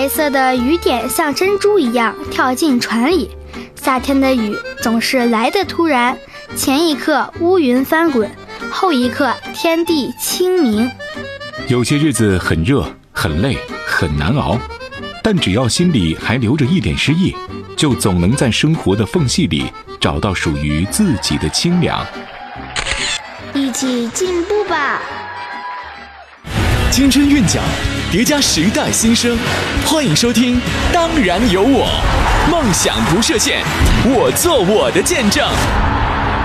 白色的雨点像珍珠一样跳进船里。夏天的雨总是来得突然，前一刻乌云翻滚，后一刻天地清明。 有些日子很热、很累、很难熬，但只要心里还留着一点诗意，就总能在生活的缝隙里找到属于自己的清凉。 一起进步吧！ 青春韵脚，叠加时代新生，欢迎收听《当然有我》，梦想不设限，我做我的见证。